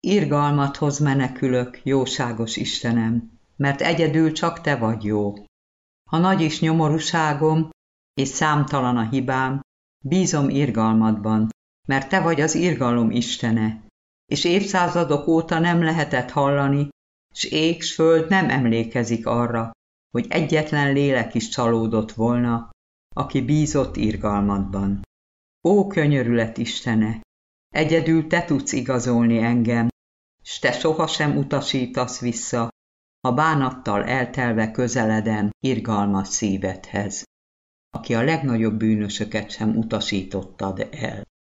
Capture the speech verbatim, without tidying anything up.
Irgalmadhoz menekülök, jóságos Istenem, mert egyedül csak te vagy jó. Ha nagy is nyomorúságom, és számtalan a hibám, bízom irgalmadban, mert te vagy az irgalom Istene, és évszázadok óta nem lehetett hallani, s ég s föld nem emlékezik arra, hogy egyetlen lélek is csalódott volna, aki bízott irgalmadban. Ó, könyörület Istene! Egyedül te tudsz igazolni engem, s te sohasem utasítasz vissza, ha bánattal eltelve közeledem irgalmas szívedhez, aki a legnagyobb bűnösöket sem utasítottad el.